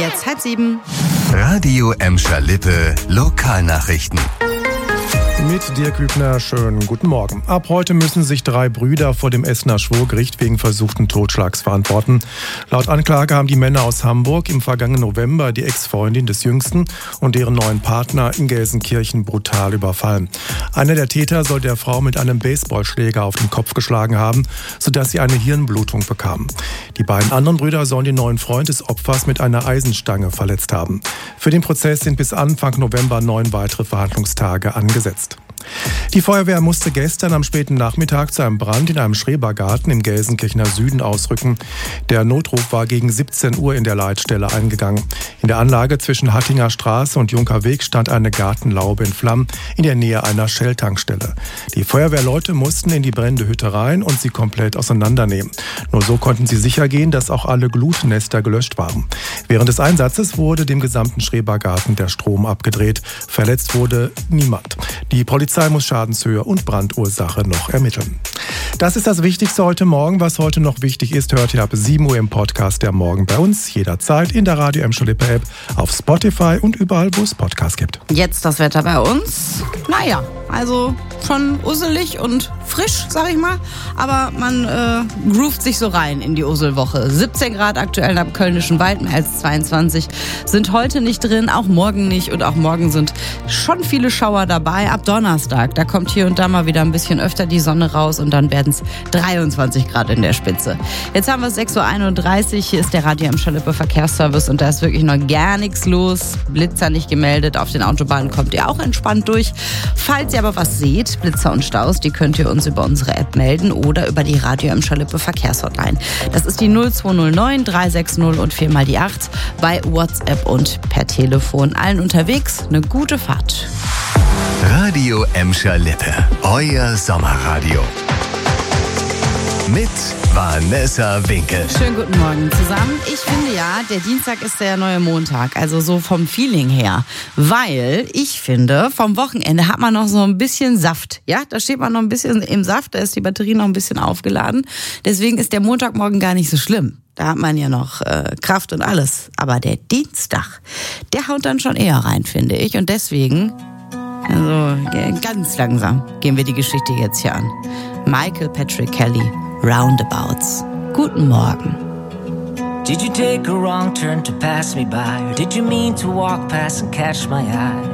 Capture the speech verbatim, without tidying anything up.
jetzt halb sieben. Radio Emscher Lippe Lokalnachrichten. Mit Dirk Hübner, schönen guten Morgen. Ab heute müssen sich drei Brüder vor dem Essener Schwurgericht wegen versuchten Totschlags verantworten. Laut Anklage haben die Männer aus Hamburg im vergangenen November die Ex-Freundin des Jüngsten und deren neuen Partner in Gelsenkirchen brutal überfallen. Einer der Täter soll der Frau mit einem Baseballschläger auf den Kopf geschlagen haben, sodass sie eine Hirnblutung bekam. Die beiden anderen Brüder sollen den neuen Freund des Opfers mit einer Eisenstange verletzt haben. Für den Prozess sind bis Anfang November neun weitere Verhandlungstage angesetzt. Die Feuerwehr musste gestern am späten Nachmittag zu einem Brand in einem Schrebergarten im Gelsenkirchener Süden ausrücken. Der Notruf war gegen siebzehn Uhr in der Leitstelle eingegangen. In der Anlage zwischen Hattinger Straße und Junkerweg stand eine Gartenlaube in Flammen in der Nähe einer Shell-Tankstelle. Die Feuerwehrleute mussten in die brennende Hütte rein und sie komplett auseinandernehmen. Nur so konnten sie sicher gehen, dass auch alle Glutnester gelöscht waren. Während des Einsatzes wurde dem gesamten Schrebergarten der Strom abgedreht. Verletzt wurde niemand. Die Polizei Die Polizei muss Schadenshöhe und Brandursache noch ermitteln. Das ist das Wichtigste heute Morgen. Was heute noch wichtig ist, hört ihr ab sieben Uhr im Podcast der Morgen bei uns. Jederzeit in der Radio Emscher Lippe App, auf Spotify und überall, wo es Podcasts gibt. Jetzt das Wetter bei uns. Naja, also schon usselig und frisch, sag ich mal. Aber man äh, groovt sich so rein in die Usselwoche. siebzehn Grad aktuell am Kölnischen Wald, mehr als zweiundzwanzig sind heute nicht drin, auch morgen nicht. Und auch morgen sind schon viele Schauer dabei. Ab Donnerstag, da kommt hier und da mal wieder ein bisschen öfter die Sonne raus und dann werden es dreiundzwanzig Grad in der Spitze. Jetzt haben wir sechs Uhr einunddreißig, hier ist der Radio Emscher Lippe Verkehrsservice und da ist wirklich noch gar nichts los. Blitzer nicht gemeldet, auf den Autobahnen kommt ihr auch entspannt durch. Falls ihr aber was seht, Blitzer und Staus, die könnt ihr uns über unsere App melden oder über die Radio Emscher Lippe Verkehrshotline. Das ist die null zwei null neun drei sechs null und viermal die acht bei WhatsApp und per Telefon. Allen unterwegs eine gute Fahrt. Radio Emscher Lippe, euer Sommerradio. Mit Vanessa Winkel. Schönen guten Morgen zusammen. Ich finde ja, der Dienstag ist der neue Montag, also so vom Feeling her. Weil ich finde, vom Wochenende hat man noch so ein bisschen Saft. Ja, da steht man noch ein bisschen im Saft, da ist die Batterie noch ein bisschen aufgeladen. Deswegen ist der Montagmorgen gar nicht so schlimm. Da hat man ja noch äh, Kraft und alles. Aber der Dienstag, der haut dann schon eher rein, finde ich. Und deswegen, also ganz langsam gehen wir die Geschichte jetzt hier an. Michael Patrick Kelly, Roundabouts. Guten Morgen. Did you take a wrong turn to pass me by? Or did you mean to walk past and catch my eye?